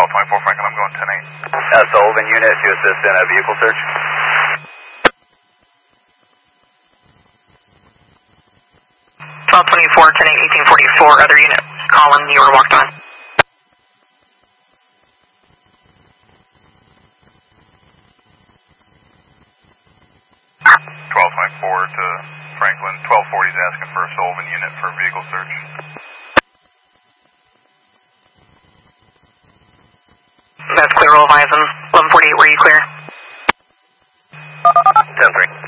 1224 Franklin, I'm going 10-8. Sullivan unit to assist in a vehicle search. 1224, 10-8, 1844, other unit. Colin, you were walked on. To Franklin, 1240 is asking for a Sullivan unit for a vehicle search. That's clear, roll advise them. 1148, were you clear? 10-3.